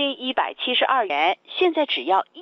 3172元，现在只要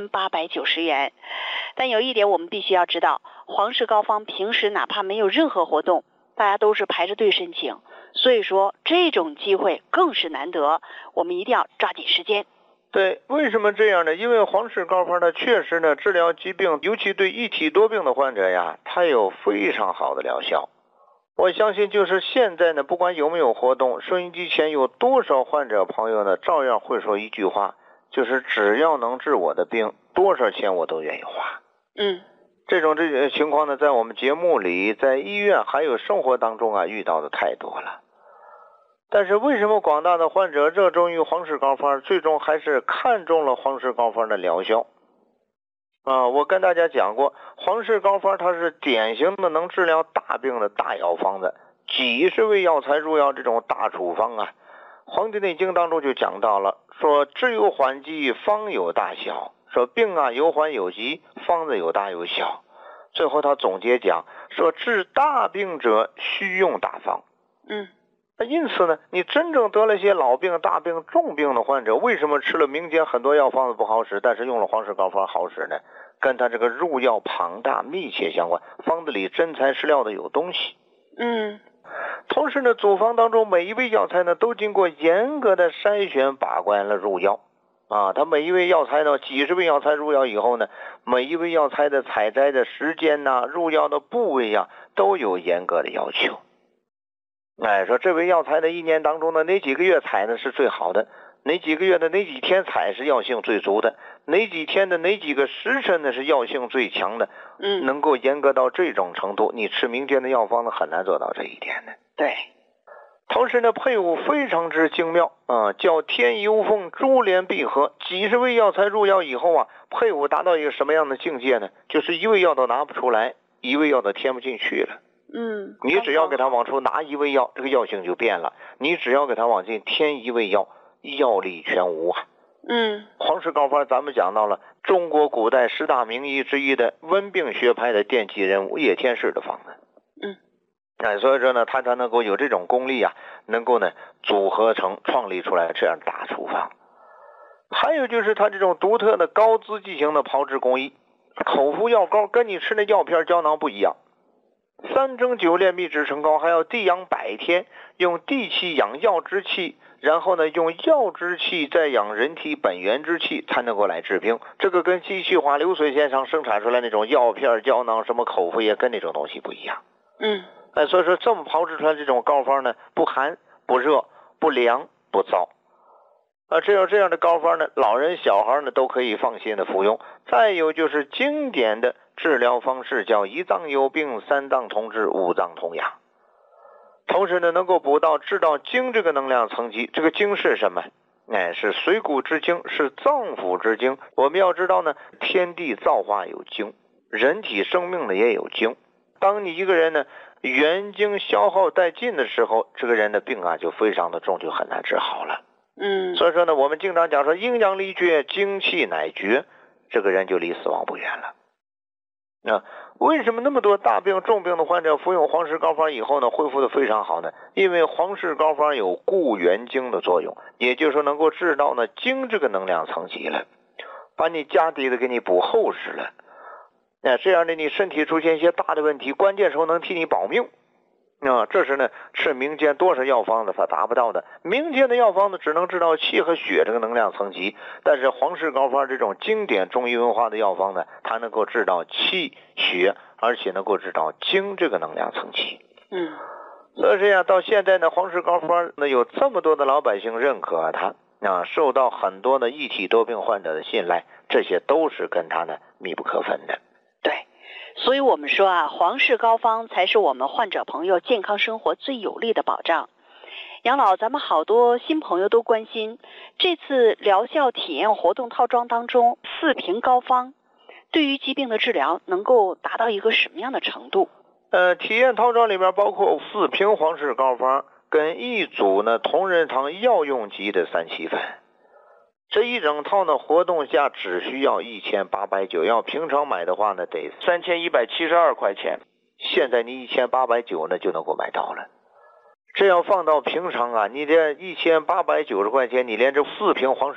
1890元。但有一点我们必须要知道，皇氏膏方平时哪怕没有任何活动，大家都是排着队申请，所以说这种机会更是难得，我们一定要抓紧时间。 对，为什么这样呢？因为皇氏膏方呢，确实呢，治疗疾病，尤其对一体多病的患者呀，它有非常好的疗效。我相信就是现在呢，不管有没有活动，收音机前有多少患者朋友呢，照样会说一句话，就是只要能治我的病，多少钱我都愿意花。这种情况呢，在我们节目里，在医院还有生活当中啊，遇到的太多了。但是为什么广大的患者热衷于皇氏膏方，最终还是看中了皇氏膏方的疗效？我跟大家讲过，皇氏膏方它是典型的能治疗大病的大药方子，几十味药材入药这种大处方啊。黄帝内经当中就讲到了，说治有缓急，方有大小，说病啊有缓有急，方子有大有小。最后他总结讲说，治大病者需用大方。因此呢，你真正得了一些老病、大病、重病的患者，为什么吃了民间很多药方子不好使，但是用了皇氏膏方好使呢？跟他这个入药庞大密切相关，方子里真材实料的有东西。同时呢，组方当中每一味药材呢，都经过严格的筛选把关了入药。它每一味药材呢，几十味药材入药以后呢，每一味药材的采摘的时间呐、入药的部位啊，都有严格的要求。说这味药材的一年当中呢，哪几个月采呢是最好的，哪几个月的哪几天采是药性最足的，哪几天的哪几个时辰呢是药性最强的。能够严格到这种程度，你吃民间的药方呢很难做到这一点的。 对。 同时呢，配伍非常之精妙叫天衣无缝，珠联璧合。几十味药材入药以后啊，配伍达到一个什么样的境界呢？就是一味药都拿不出来，一味药都填不进去了。你只要给他往出拿一味药，这个药性就变了。你只要给他往进添一味药，药力全无啊。皇氏膏方咱们讲到了中国古代10大名医之一的温病学派的奠基人物叶天士的方子。所以说呢，他才能够有这种功力啊，能够呢组合成创立出来这样大处方。还有就是他这种独特的高资剂型的炮制工艺，口服药膏跟你吃那药片胶囊不一样。3蒸9炼秘制成膏，还要地养100天，用地气养药之气，然后呢用药之气再养人体本源之气，才能够来治病。这个跟机器化流水线上生产出来那种药片胶囊什么口服液跟那种东西不一样。所以说这么炮制出来这种膏方呢，不寒不热不凉不燥。只有这样的膏方呢，老人小孩呢都可以放心的服用。再有就是经典的治疗方式叫1脏有病3脏同治5脏同养。同时呢，能够治到精这个能量层级。这个精是什么？是水谷之精，是脏腑之精。我们要知道呢，天地造化有精，人体生命呢也有精。当你一个人呢元精消耗殆尽的时候，这个人的病啊就非常的重，就很难治好了。所以说呢，我们经常讲说阴阳离绝，精气乃绝，这个人就离死亡不远了。为什么那么多大病重病的患者服用皇氏膏方以后呢，恢复的非常好呢？因为皇氏膏方有固元精的作用，也就是说能够治到呢精这个能量层级了，把你家底的给你补厚实了。这样的你身体出现一些大的问题，关键时候能替你保命。这是呢吃民间多少药方子它达不到的。民间的药方子只能治到气和血这个能量层级，但是皇氏膏方这种经典中医文化的药方呢，它能够治到气血，而且能够治到精这个能量层级。所以这样到现在呢，皇氏膏方呢有这么多的老百姓认可它，受到很多的一体多病患者的信赖，这些都是跟它呢密不可分的。 所以我们说皇氏膏方才是我们患者朋友健康生活最有力的保障。杨老，咱们好多新朋友都关心，这次疗效体验活动套装当中4瓶膏方对于疾病的治疗能够达到一个什么样的程度？ 体验套装里边包括4瓶皇氏膏方跟1组呢同仁堂药用级的3七粉。这一整套呢，活动下只需要1890，要平常买的话呢，得3172块钱。现在你1890呢就能够买到了。这要放到平常啊，你这1890块钱，你连这4瓶皇氏